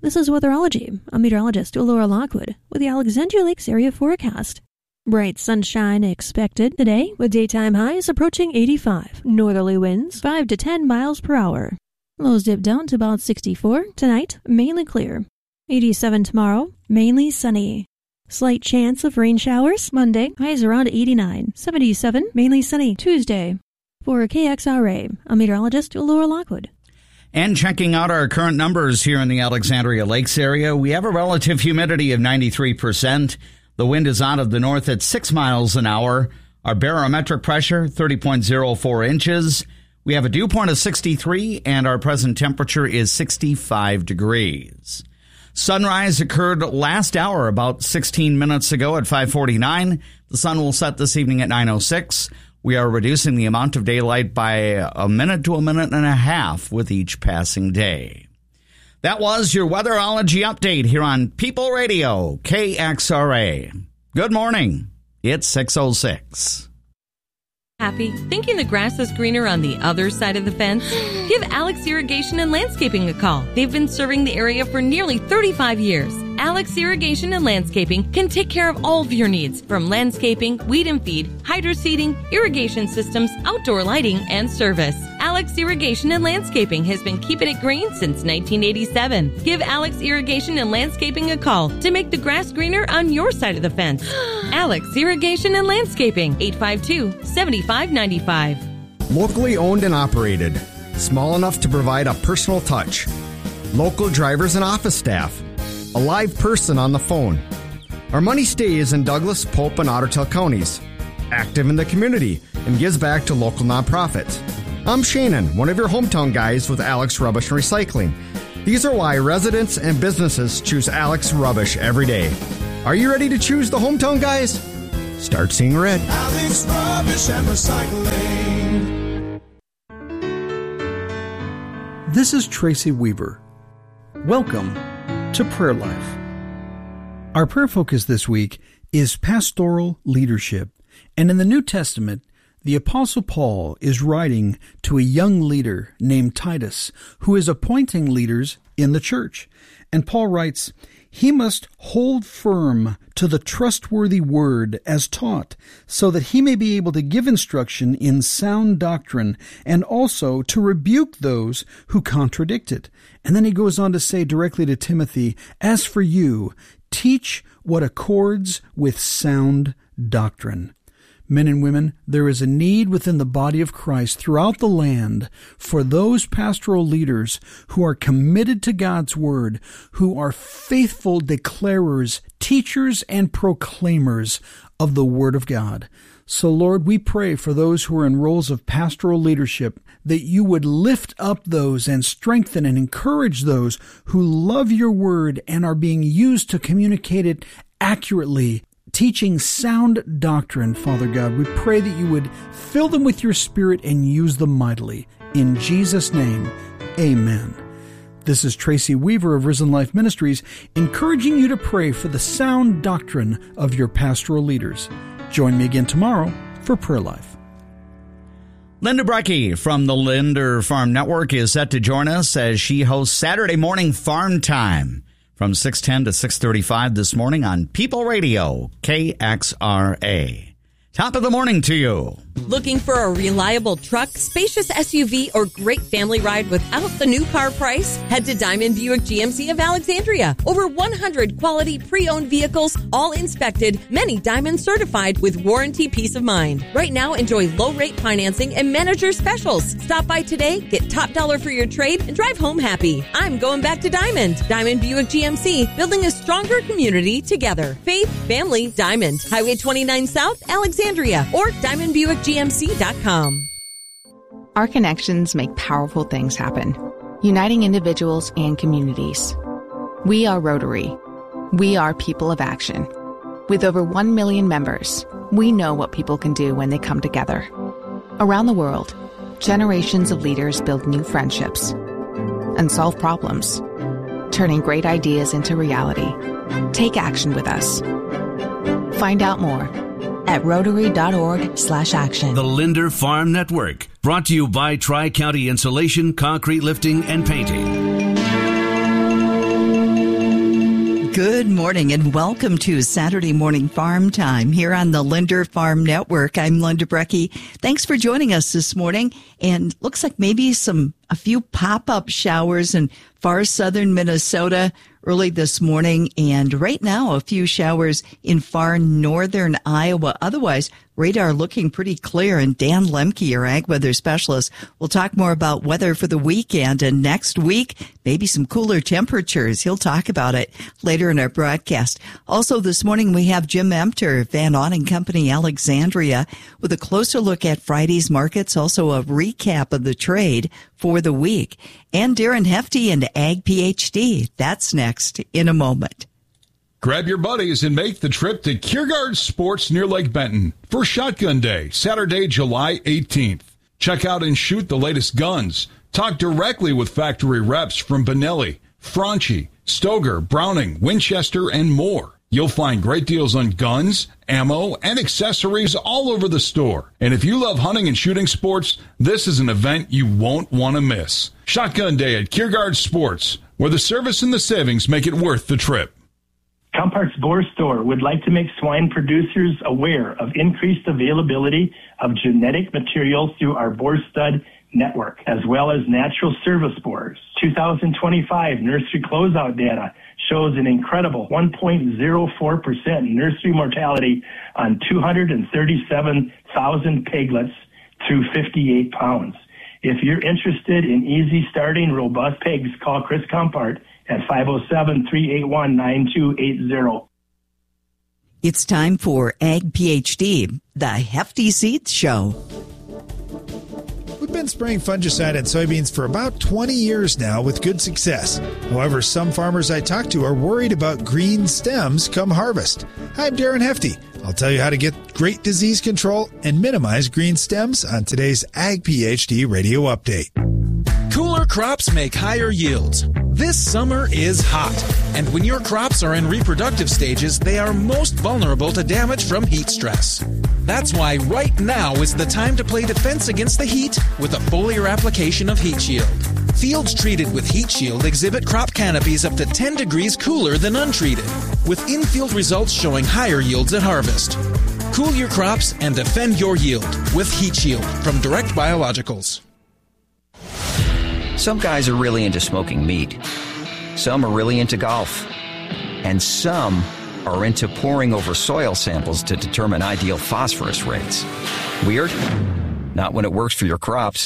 This is Weatherology. I'm meteorologist Laura Lockwood with the Alexandria Lakes area forecast. Bright sunshine expected today with daytime highs approaching 85. Northerly winds 5 to 10 miles per hour. Lows dip down to about 64. Tonight, mainly clear. 87 tomorrow, mainly sunny. Slight chance of rain showers Monday, highs around 89. 77, mainly sunny Tuesday. For KXRA, I'm meteorologist Laura Lockwood. And checking out our current numbers here in the Alexandria Lakes area, we have a relative humidity of 93%. The wind is out of the north at 6 miles an hour. Our barometric pressure, 30.04 inches. We have a dew point of 63, and our present temperature is 65 degrees. Sunrise occurred last hour, about 16 minutes ago at 5:49. The sun will set this evening at 9:06. We are reducing the amount of daylight by a minute to a minute and a half with each passing day. That was your Weatherology update here on People Radio, KXRA. Good morning. It's 6:06. Happy? Thinking the grass is greener on the other side of the fence? Give Alex Irrigation and Landscaping a call. They've been serving the area for nearly 35 years. Alex Irrigation and Landscaping can take care of all of your needs, from landscaping, weed and feed, hydro seeding, irrigation systems, outdoor lighting, and service. Alex Irrigation and Landscaping has been keeping it green since 1987. Give Alex Irrigation and Landscaping a call to make the grass greener on your side of the fence. Alex Irrigation and Landscaping, 852-7595. Locally owned and operated. Small enough to provide a personal touch. Local drivers and office staff. A live person on the phone. Our money stays in Douglas, Pope, and Ottertail counties. Active in the community and gives back to local nonprofits. I'm Shannon, one of your hometown guys with Alex Rubbish and Recycling. These are why residents and businesses choose Alex Rubbish every day. Are you ready to choose the hometown guys? Start seeing red. Alex Rubbish and Recycling. This is Tracy Weaver. Welcome to Prayer Life. Our prayer focus this week is pastoral leadership. And in the New Testament, the Apostle Paul is writing to a young leader named Titus, who is appointing leaders in the church. And Paul writes, he must hold firm to the trustworthy word as taught, so that he may be able to give instruction in sound doctrine, and also to rebuke those who contradict it. And then he goes on to say directly to Timothy, as for you, teach what accords with sound doctrine. Men and women, there is a need within the body of Christ throughout the land for those pastoral leaders who are committed to God's Word, who are faithful declarers, teachers, and proclaimers of the Word of God. So, Lord, we pray for those who are in roles of pastoral leadership, that you would lift up those and strengthen and encourage those who love your Word and are being used to communicate it accurately, teaching sound doctrine, Father God. We pray that you would fill them with your Spirit and use them mightily. In Jesus' name, amen. This is Tracy Weaver of Risen Life Ministries, encouraging you to pray for the sound doctrine of your pastoral leaders. Join me again tomorrow for Prayer Life. Linda Brecky from the Linder Farm Network is set to join us as she hosts Saturday Morning Farm Time from 6:10 to 6:35 this morning on People Radio, KXRA. Top of the morning to you. Looking for a reliable truck, spacious SUV, or great family ride without the new car price? Head to Diamond Buick GMC of Alexandria. Over 100 quality pre-owned vehicles, all inspected, many Diamond certified with warranty peace of mind. Right now, enjoy low rate financing and manager specials. Stop by today, get top dollar for your trade, and drive home happy. I'm going back to Diamond. Diamond Buick GMC, building a stronger community together. Faith, family, Diamond. Highway 29 South, Alexandria, or DiamondBuickGMC.com. Our connections make powerful things happen, uniting individuals and communities. We are Rotary. We are people of action. With over 1 million members, we know what people can do when they come together. Around the world, generations of leaders build new friendships and solve problems, turning great ideas into reality. Take action with us. Find out more at Rotary.org/action. The Linder Farm Network, brought to you by Tri-County Insulation, Concrete Lifting, and Painting. Good morning and welcome to Saturday Morning Farm Time here on the Linder Farm Network. I'm Linda Brecky. Thanks for joining us this morning. And looks like maybe a few pop-up showers in far southern Minnesota early this morning. And right now, a few showers in far northern Iowa. Otherwise, radar looking pretty clear. And Dan Lemke, our ag weather specialist, will talk more about weather for the weekend and next week. Maybe some cooler temperatures. He'll talk about it later in our broadcast. Also this morning, we have Jim Emter, Van Auning Company, Alexandria, with a closer look at Friday's markets. Also a recap of the trade for the week. And Darren Hefty and Ag PhD. That's next in a moment. Grab your buddies and make the trip to Kiergaard Sports near Lake Benton for Shotgun Day, Saturday, July 18th. Check out and shoot the latest guns. Talk directly with factory reps from Benelli, Franchi, Stoger, Browning, Winchester, and more. You'll find great deals on guns, ammo, and accessories all over the store. And if you love hunting and shooting sports, this is an event you won't want to miss. Shotgun Day at Kiergaard Sports, where the service and the savings make it worth the trip. Compart's Boar Store would like to make swine producers aware of increased availability of genetic material through our boar stud network, as well as natural service boars. 2025 nursery closeout data shows an incredible 1.04% nursery mortality on 237,000 piglets through 58 pounds. If you're interested in easy starting robust pigs, call Chris Compart at 507-381-9280. It's time for Ag PhD, the Hefty Seeds Show. We've been spraying fungicide on soybeans for about 20 years now with good success. However, some farmers I talk to are worried about green stems come harvest. Hi, I'm Darren Hefty. I'll tell you how to get great disease control and minimize green stems on today's Ag PhD Radio Update. Cooler crops make higher yields. This summer is hot, and when your crops are in reproductive stages, they are most vulnerable to damage from heat stress. That's why right now is the time to play defense against the heat with a foliar application of Heat Shield. Fields treated with Heat Shield exhibit crop canopies up to 10 degrees cooler than untreated, with in-field results showing higher yields at harvest. Cool your crops and defend your yield with Heat Shield from Direct Biologicals. Some guys are really into smoking meat. Some are really into golf. And some are into poring over soil samples to determine ideal phosphorus rates. Weird? Not when it works for your crops.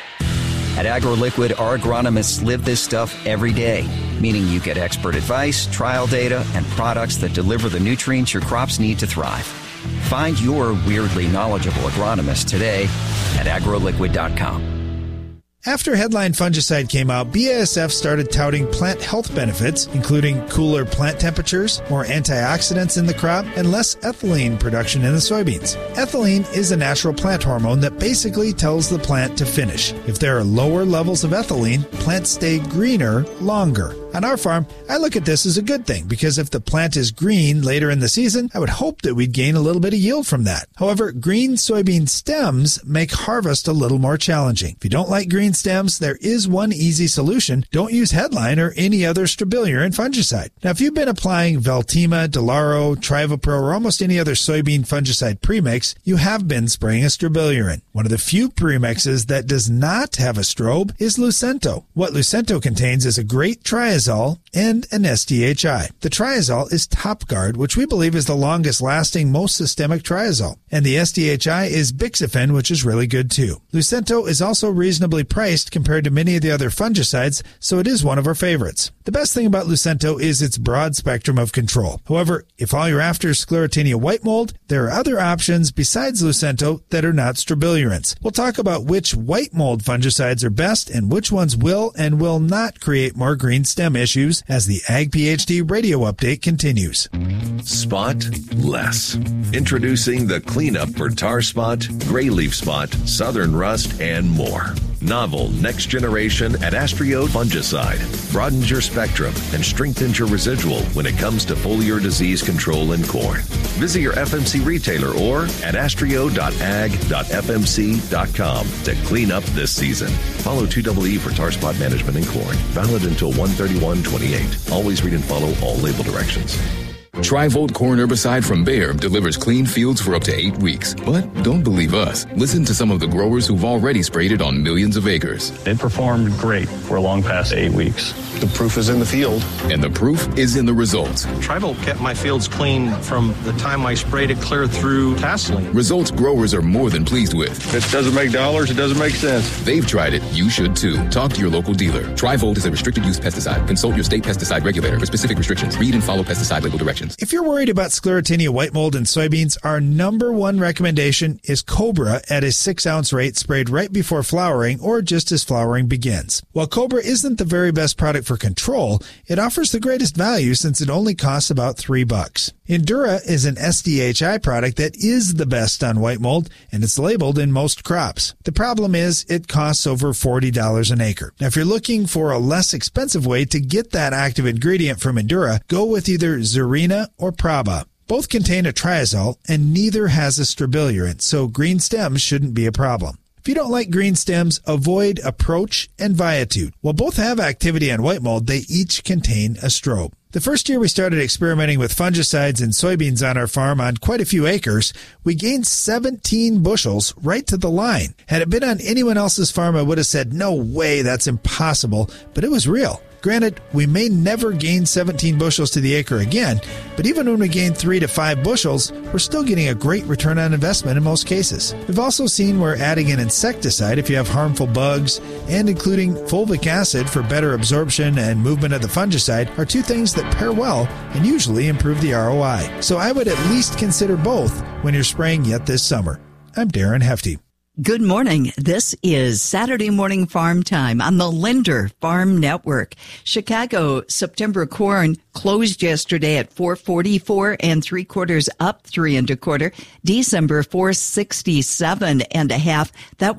At AgroLiquid, our agronomists live this stuff every day, meaning you get expert advice, trial data, and products that deliver the nutrients your crops need to thrive. Find your weirdly knowledgeable agronomist today at agroliquid.com. After headline fungicide came out, BASF started touting plant health benefits, including cooler plant temperatures, more antioxidants in the crop, and less ethylene production in the soybeans. Ethylene is a natural plant hormone that basically tells the plant to finish. If there are lower levels of ethylene, plants stay greener longer. On our farm, I look at this as a good thing because if the plant is green later in the season, I would hope that we'd gain a little bit of yield from that. However, green soybean stems make harvest a little more challenging. If you don't like green stems, there is one easy solution. Don't use Headline or any other strobilurin fungicide. Now, if you've been applying Veltima, Delaro, Trivapro, or almost any other soybean fungicide premix, you have been spraying a strobilurin. One of the few premixes that does not have a strobe is Lucento. What Lucento contains is a great triazole and an SDHI. The triazole is TopGuard, which we believe is the longest lasting, most systemic triazole. And the SDHI is Bixafen, which is really good too. Lucento is also reasonably priced compared to many of the other fungicides, so it is one of our favorites. The best thing about Lucento is its broad spectrum of control. However, if all you're after is Sclerotinia white mold, there are other options besides Lucento that are not strobilurins. We'll talk about which white mold fungicides are best and which ones will and will not create more green stem issues as the Ag PhD radio update continues. Spot less. Introducing the cleanup for tar spot, gray leaf spot, southern rust, and more. Novel next generation Adastrio fungicide broadens your spectrum and strengthens your residual when it comes to foliar disease control in corn. Visit your FMC retailer or adastrio.ag.fmc.com to clean up this season. Follow 2EE for tar spot management in corn. Valid until 1/31/28. Always read and follow all label directions. Tri-Volt corn herbicide from Bayer delivers clean fields for up to 8 weeks. But don't believe us. Listen to some of the growers who've already sprayed it on millions of acres. It performed great for long past 8 weeks. The proof is in the field. And the proof is in the results. Tri-Volt kept my fields clean from the time I sprayed it clear through tasseling. Results growers are more than pleased with. If it doesn't make dollars, it doesn't make sense. They've tried it. You should too. Talk to your local dealer. Tri-Volt is a restricted use pesticide. Consult your state pesticide regulator for specific restrictions. Read and follow pesticide label directions. If you're worried about Sclerotinia white mold in soybeans, our number one recommendation is Cobra at a 6-ounce rate sprayed right before flowering or just as flowering begins. While Cobra isn't the very best product for control, it offers the greatest value since it only costs about $3. Endura is an SDHI product that is the best on white mold, and it's labeled in most crops. The problem is it costs over $40 an acre. Now, if you're looking for a less expensive way to get that active ingredient from Endura, go with either Zarina or Praba. Both contain a triazole, and neither has a strobilurant, so green stems shouldn't be a problem. If you don't like green stems, avoid Approach and Viatude. While both have activity on white mold, they each contain a strobe. The first year we started experimenting with fungicides and soybeans on our farm on quite a few acres, we gained 17 bushels right to the line. Had it been on anyone else's farm, I would have said, no way, that's impossible, but it was real. Granted, we may never gain 17 bushels to the acre again, but even when we gain 3 to 5 bushels, we're still getting a great return on investment in most cases. We've also seen where adding an insecticide if you have harmful bugs and including fulvic acid for better absorption and movement of the fungicide are two things that pair well and usually improve the ROI. So I would at least consider both when you're spraying yet this summer. I'm Darren Hefty. Good morning. This is Saturday Morning Farm Time on the Linder Farm Network. Chicago September corn closed yesterday at 444 3/4 up 3 1/4. December 467.5. That was